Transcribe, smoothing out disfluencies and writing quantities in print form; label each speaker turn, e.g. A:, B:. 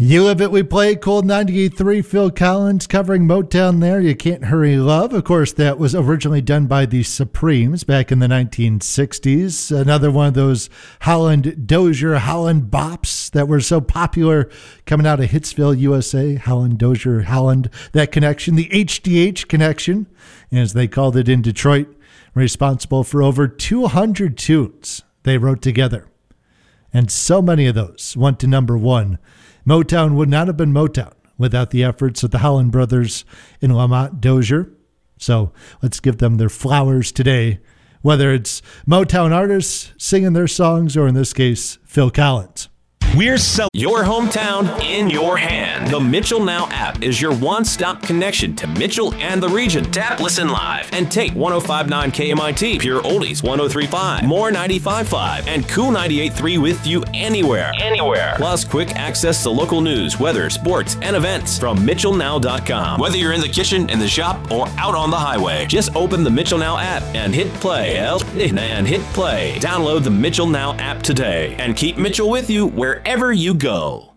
A: You Live It, We Play, Cold 98.3, Phil Collins covering Motown there. You Can't Hurry Love. Of course, that was originally done by the Supremes back in the 1960s. Another one of those Holland Dozier, Holland bops that were so popular coming out of Hitsville, USA. Holland Dozier, Holland, that connection, the HDH connection, as they called it in Detroit, responsible for over 200 tunes they wrote together. And so many of those went to number one. Motown would not have been Motown without the efforts of the Holland brothers and Lamont Dozier. So let's give them their flowers today, whether it's Motown artists singing their songs or, in this case, Phil Collins.
B: We're your hometown in your hand. The Mitchell Now app is your one-stop connection to Mitchell and the region. Tap, listen live, and take 105.9 KMIT, Pure Oldies 103.5, More 95.5, and Cool 98.3 with you anywhere. Plus, quick access to local news, weather, sports, and events from MitchellNow.com. Whether you're in the kitchen, in the shop, or out on the highway, just open the Mitchell Now app and hit play. Download the Mitchell Now app today and keep Mitchell with you wherever you go.